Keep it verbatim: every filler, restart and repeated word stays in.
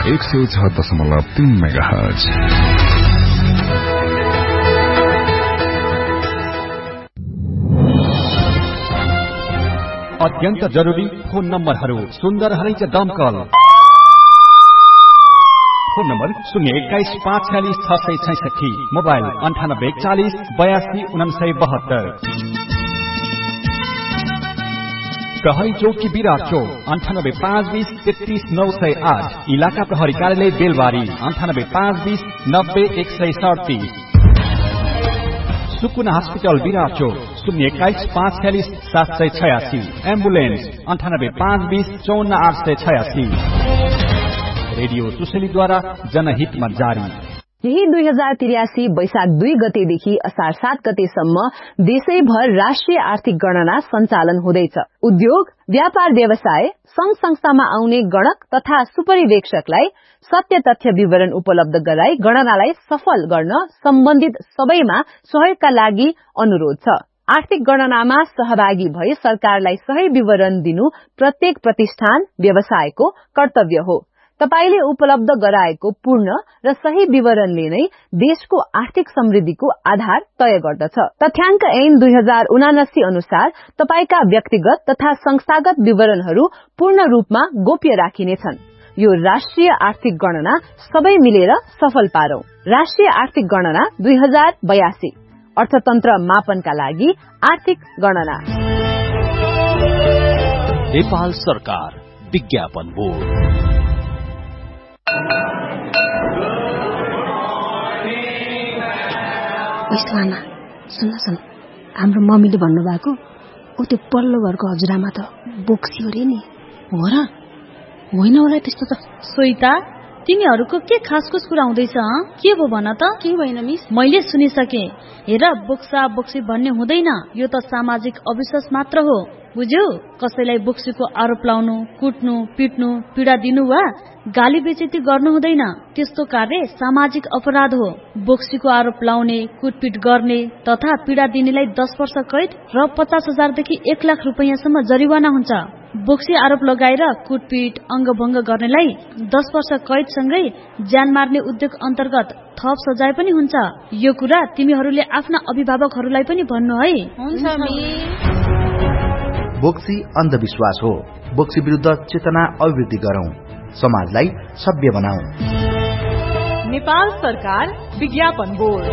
एक सौ छ दशमलव तीन मेगाहर्ज। अत्यन्त जरुरी फोन नम्बरहरू सुन्दर हरैच दमकल। फोन नम्बर शून्य एक्काइस पाँच छ्यालिस छ सय छैसठी, मोबाइल अन्ठानब्बे एकचालिस बयासी उनासय बहत्तर। प्रहरी चौकी विराट चौक अन्ठानब्बे पाँच बीस तेत्तीस नौ सय आठ, इलाका प्रहरी कार्यालय बेलबारी अन्ठानब्बे पाँच बीस नब्बे एक सय सडतिस। सुकुना हस्पिटल विराट चौक शून्य एक्काइस पाँच छ्यालिस सात सय छयासी, एम्बुलेन्स अन्ठानब्बे पाँच बीस चौन्न आठ सय छयासी। रेडियो सुशेलीद्वारा जनहितमा जारी। यही दुई हजार त्रियासी वैशाख दुई गतेदेखि असार सात गतेसम्म देशैभर राष्ट्रिय आर्थिक गणना सञ्चालन हुँदैछ। उद्योग, व्यापार व्यवसाय, संघ संस्थामा आउने गणक तथा सुपरिवेक्षकलाई सत्य तथ्य विवरण उपलब्ध गराई गणनालाई सफल गर्न सम्बन्धित सबैमा सहयोगका लागि अनुरोध छ। आर्थिक गणनामा सहभागी भई सरकारलाई सही विवरण दिनु प्रत्येक प्रतिष्ठान, व्यवसायको कर्तव्य हो। तपाईले उपलब्ध गराएको पूर्ण र सही विवरणले नै देशको आर्थिक समृद्धिको आधार तय गर्दछ। तथ्याङ्क ऐन दुई हजार उनासी अनुसार तपाईका व्यक्तिगत तथा संस्थागत विवरणहरू पूर्ण रूपमा गोप्य राखिनेछन्। यो राष्ट्रिय आर्थिक गणना सबै मिलेर सफल पारौं। राष्ट्रिय आर्थिक गणना दुई हजार बयासी, अर्थतन्त्र मापनका लागि आर्थिक गणना। नेपाल सरकार विज्ञापन बोर्ड। आमा, सुन्न सुन, हाम्रो मम्मीले भन्नुभएको ऊ त्यो पल्लो घरको हजुरआमा त बोक्सी हो रे नि। हो र? होइन होला त्यस्तो त। सोइता, तिमीहरूको के खासखुस कुरा हुँदैछ? के भो भन त? के भएन मिस? मैले सुनिसके। हेर, बोक्सा बोक्सी भन्ने हुँदैन, यो त सामाजिक अविश्वास मात्र हो, बुझ्यौ? कसैलाई बोक्सीको आरोप लाउनु, कुट्नु, पिट्नु, पीडा दिनु वा गाली बेइज्जती गर्नु हुँदैन। त्यस्तो कार्य सामाजिक अपराध हो। बोक्सीको आरोप लाउने, कुटपिट गर्ने तथा पीडा दिनेलाई दस वर्ष कैद र पचास हजारदेखि एक लाख रुपियाँसम्म जरिवाना हुन्छ। बोक्सी आरोप लगाएर कुटपिट, अङ्गभङ्ग गर्नेलाई दस वर्ष कैदसँगै ज्यान मार्ने उद्योग अन्तर्गत थप सजाय पनि हुन्छ। यो कुरा तिमीहरूले आफ्ना अभिभावकहरूलाई पनि भन्नु है। हुन्छ मिस। बोक्सी अन्धविश्वास हो। बोक्सी विरुद्ध चेतना अभिवृद्धि गरौं, समाजलाई सभ्य बनाऊ। नेपाल सरकार विज्ञापन बोर्ड।